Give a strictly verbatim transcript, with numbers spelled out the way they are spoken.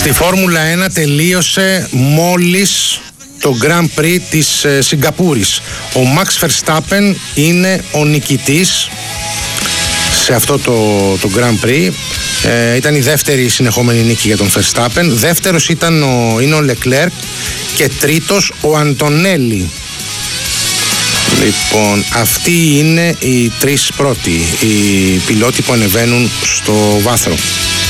Στη Φόρμουλα ένα τελείωσε μόλις το Grand Prix της ε, Σιγκαπούρης. Ο Max Verstappen είναι ο νικητής σε αυτό το, το Grand Prix. Ε, ήταν η δεύτερη συνεχόμενη νίκη για τον Verstappen. Δεύτερος ήταν ο, είναι ο Leclerc και τρίτος ο Αντωνέλη. Λοιπόν, αυτοί είναι οι τρεις πρώτοι, οι πιλότοι που ανεβαίνουν στο βάθρο.